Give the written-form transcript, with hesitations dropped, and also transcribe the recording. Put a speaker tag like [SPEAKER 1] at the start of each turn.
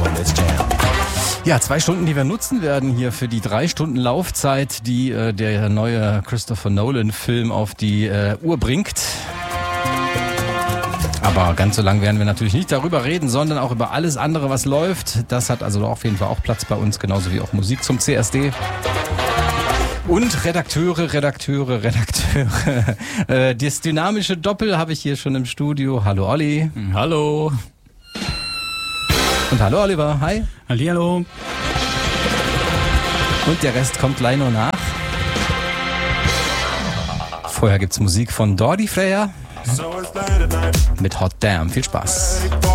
[SPEAKER 1] Let's jam. Ja, 2 Stunden, die wir nutzen werden hier für die 3 Stunden Laufzeit, die der neue Christopher Nolan-Film auf die Uhr bringt. Aber ganz so lang werden wir natürlich nicht darüber reden, sondern auch über alles andere, was läuft. Das hat also auf jeden Fall auch Platz bei uns, genauso wie auch Musik zum CSD. Und Redakteure. Das dynamische Doppel habe ich hier schon im Studio. Hallo Olli.
[SPEAKER 2] Hallo.
[SPEAKER 1] Und hallo Oliver. Hi.
[SPEAKER 2] Hallihallo.
[SPEAKER 1] Und der Rest kommt gleich noch nach. Vorher gibt's Musik von Dordi Freya mit Hot Damn. Viel Spaß.